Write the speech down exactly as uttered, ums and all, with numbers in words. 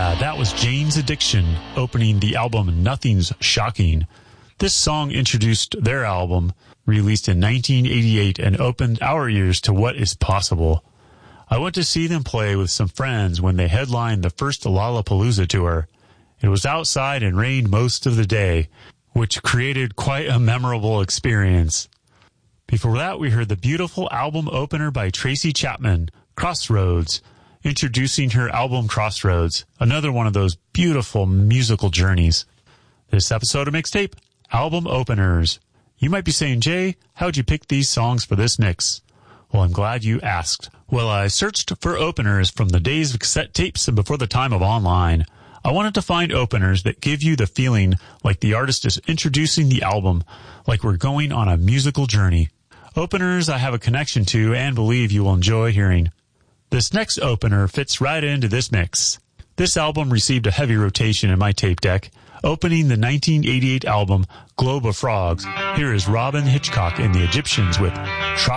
Yeah, that was Jane's Addiction opening the album Nothing's Shocking. This song introduced their album, released in nineteen eighty-eight, and opened our ears to what is possible. I went to see them play with some friends when they headlined the first Lollapalooza tour. It was outside and rained most of the day, which created quite a memorable experience. Before that, we heard the beautiful album opener by Tracy Chapman, Crossroads, introducing her album Crossroads, another one of those beautiful musical journeys. This episode of Mixtape, Album Openers. You might be saying, Jay, how'd you pick these songs for this mix? Well, I'm glad you asked. Well, I searched for openers from the days of cassette tapes and before the time of online. I wanted to find openers that give you the feeling like the artist is introducing the album, like we're going on a musical journey. Openers I have a connection to and believe you will enjoy hearing. This next opener fits right into this mix. This album received a heavy rotation in my tape deck, opening the nineteen eighty-eight album Globe of Frogs. Here is Robin Hitchcock and the Egyptians with Trop